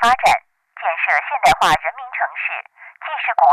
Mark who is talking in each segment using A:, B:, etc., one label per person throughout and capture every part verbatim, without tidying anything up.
A: 展，建设现代化人民城市，既是国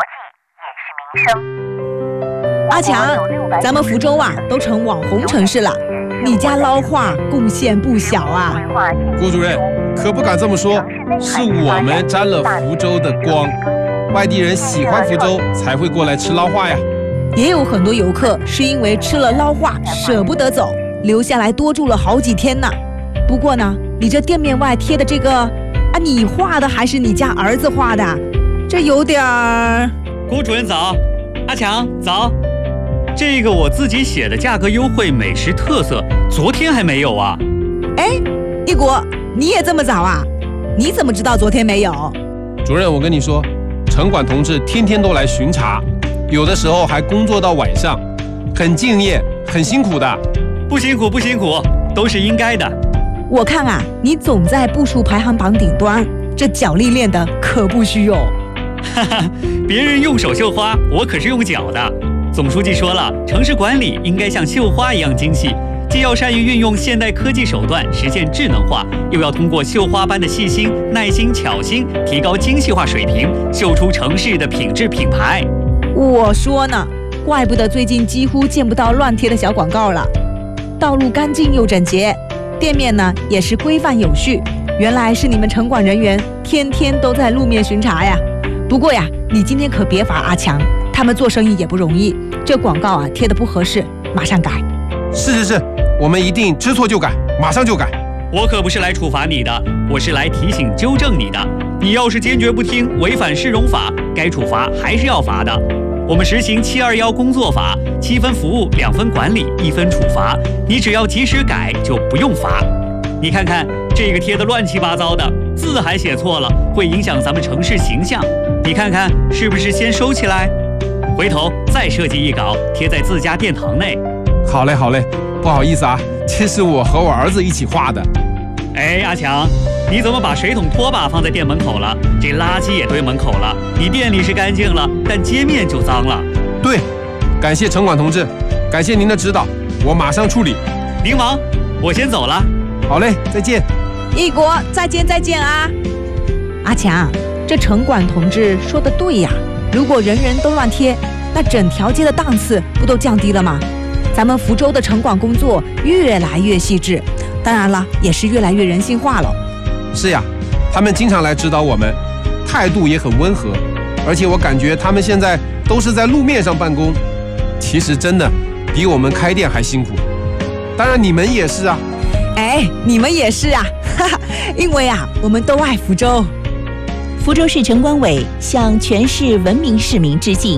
A: 际，也是民生。
B: 阿强，咱们福州啊，都成网红城市了，你家捞化贡献不小啊。
C: 郭主任，可不敢这么说，是我们沾了福州的光，外地人喜欢福州才会过来吃捞化呀。
B: 也有很多游客是因为吃了捞化舍不得走，留下来多住了好几天呢。不过呢，你这店面外贴的这个啊，你画的还是你家儿子画的？这有点儿。
D: 郭主任早，阿强早。这个我自己写的价格优惠美食特色，昨天还没有啊。
B: 哎，一国，你也这么早啊？你怎么知道昨天没有？
C: 主任，我跟你说，城管同志天天都来巡查，有的时候还工作到晚上，很敬业，很辛苦的。
D: 不辛苦不辛苦，都是应该的。
B: 我看啊，你总在步数排行榜顶端，这脚力练的可不虚哦。
D: 哈哈，别人用手绣花，我可是用脚的。总书记说了，城市管理应该像绣花一样精细，既要善于运用现代科技手段实现智能化，又要通过绣花般的细心、耐心、巧心，提高精细化水平，绣出城市的品质品牌。
B: 我说呢，怪不得最近几乎见不到乱贴的小广告了。道路干净又整洁，店面呢也是规范有序。原来是你们城管人员天天都在路面巡查呀。不过呀，你今天可别罚阿强，他们做生意也不容易。这广告啊贴的不合适，马上改。
C: 是是是，我们一定知错就改，马上就改。
D: 我可不是来处罚你的，我是来提醒纠正你的。你要是坚决不听，违反市容法，该处罚还是要罚的。我们实行七二一工作法，七分服务，两分管理，一分处罚。你只要及时改，就不用罚。你看看这个贴的乱七八糟的，字还写错了，会影响咱们城市形象。你看看是不是先收起来？回头再设计一稿，贴在自家殿堂内。
C: 好嘞好嘞，不好意思啊，这是我和我儿子一起画的。
D: 哎，阿强，你怎么把水桶拖把放在店门口了？这垃圾也堆门口了。你店里是干净了，但街面就脏了。
C: 对，感谢城管同志，感谢您的指导，我马上处理。
D: 您忙，我先走了。
C: 好嘞，再见。
B: 一国，再见再见啊！阿强，这城管同志说的对呀，如果人人都乱贴，那整条街的档次不都降低了吗？咱们福州的城管工作越来越细致，当然了，也是越来越人性化了。
C: 是呀，他们经常来指导我们，态度也很温和，而且我感觉他们现在都是在路面上办公，其实真的比我们开店还辛苦。当然你们也是啊。
B: 哎，你们也是啊，哈哈，因为啊，我们都爱福州。
E: 福州市城管委向全市文明市民致敬。